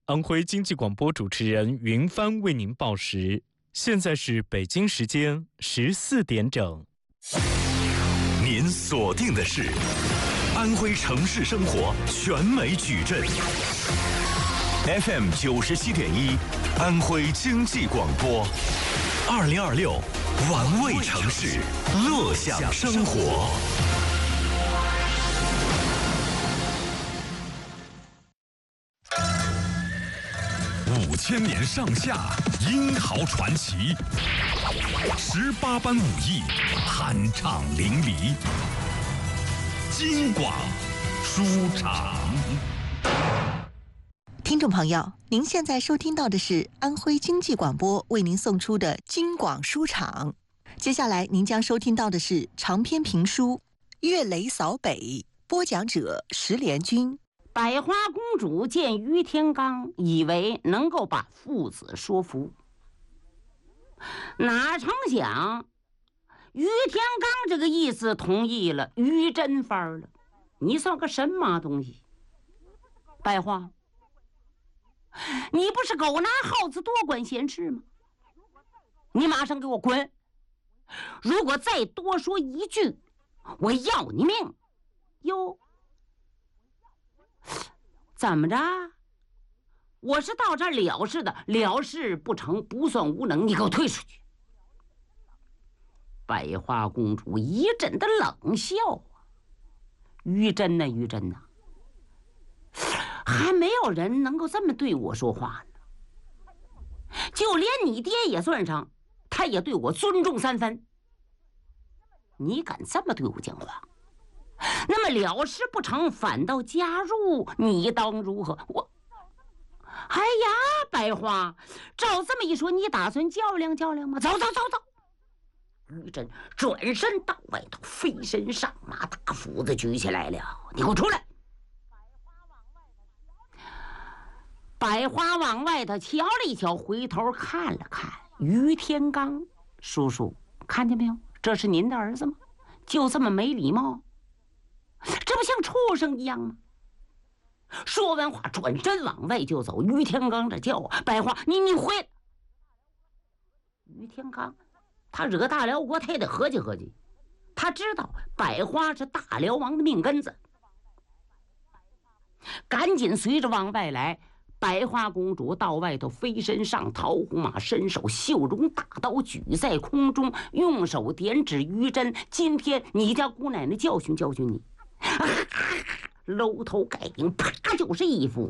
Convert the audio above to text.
安徽经济广播主持人云帆为您报时，现在是北京时间14点整。 您锁定的是安徽城市生活全美矩阵 FM 97.1，安徽经济广播，2026玩味城市，乐享生活。5000年上下，英豪传奇，18般武艺，酣畅淋漓。京广书场。 听众朋友，您现在收听到的是安徽经济广播为您送出的京广书场。接下来您将收听到的是长篇评书《岳雷扫北》，播讲者石连军。 百花公主见于天罡，以为能够把父子说服，哪成想于天罡这个意思同意了，于真翻了。你算个什么东西？百花，你不是狗拿耗子多管闲事吗？你马上给我滚！如果再多说一句，我要你命！哟，怎么着？我是到这儿了事的，了事不成不算无能，你给我退出去！百花公主一阵的冷笑啊，于真呐，于真呐，还没有人能够这么对我说话呢。就连你爹也算上，他也对我尊重3分。你敢这么对我讲话？那么了事不成，反倒加入，你当如何？哎呀，百花，照这么一说，你打算较量较量吗？走！于真转身到外头，飞身上马，大斧子举起来了。你给我出来！百花往外头瞧了一瞧，回头看了看于天罡，叔叔，看见没有？这是您的儿子吗？就这么没礼貌，这不像畜生一样吗？说完话，转身往外就走。于天罡这叫啊，百花，你回来！于天罡，他惹大辽国，他也得合计合计。他知道百花是大辽王的命根子，赶紧随着往外来。百花公主到外头飞身上，桃红马伸手，绣绒大刀举在空中，用手点指于真：今天你家姑奶奶教训教训你。搂头盖顶，啪就是一斧。